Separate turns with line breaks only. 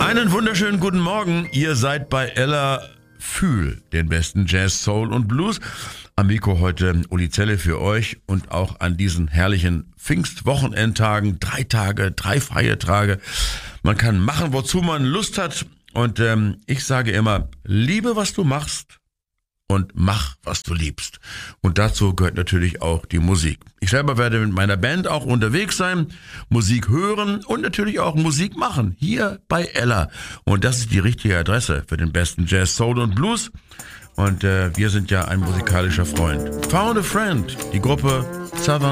Einen wunderschönen guten Morgen. Ihr seid bei Ella Fühl, den besten Jazz, Soul und Blues. Am Mikro heute Uli Zelle für euch und auch an diesen herrlichen Pfingstwochenendtagen. 3 Tage, 3 freie Tage. Man kann machen, wozu man Lust hat. Und ich sage immer, liebe, was du machst. Und mach, was du liebst. Und dazu gehört natürlich auch die Musik. Ich selber werde mit meiner Band auch unterwegs sein, Musik hören und natürlich auch Musik machen. Hier bei Ella. Und das ist die richtige Adresse für den besten Jazz, Soul und Blues. Und wir sind ja ein musikalischer Freund. Found a Friend, die Gruppe Southern